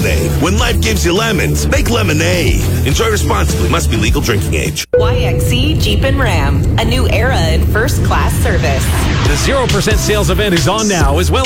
lemonade. When life gives you lemons, make lemonade. Enjoy responsibly. Must be legal drinking age. YXC Jeep and Ram, a new era in first-class service. The 0% sales event is on now, as well